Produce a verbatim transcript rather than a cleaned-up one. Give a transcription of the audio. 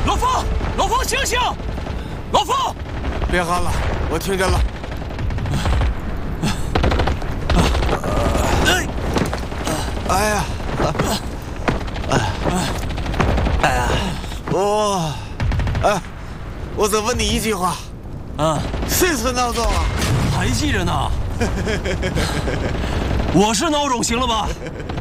老冯，老冯，醒醒！老冯， 别喊了，我听见了。哎，哎呀，哎，哎呀，我，哎，我再问你一句话， 啊， 谁是孬种啊？ 还记着呢。我是孬种，行了吧？